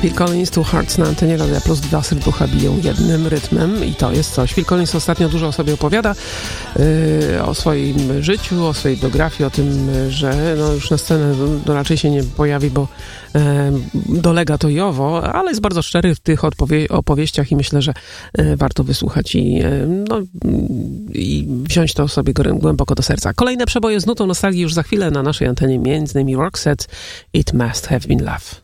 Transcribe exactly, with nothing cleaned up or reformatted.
Phil Collins, Two Hearts na antenie Radia Plus. Dwa serducha biją jednym rytmem i to jest coś. Phil Collins ostatnio dużo o sobie opowiada, yy, o swoim życiu, o swojej biografii, o tym, że no już na scenę no, raczej się nie pojawi, bo yy, dolega to i owo, ale jest bardzo szczery w tych odpowie- opowieściach i myślę, że yy, warto wysłuchać i, yy, no, yy, i wziąć to sobie głęboko do serca. Kolejne przeboje z nutą nostalgii już za chwilę na naszej antenie, między innymi Roxette, It Must Have Been Love.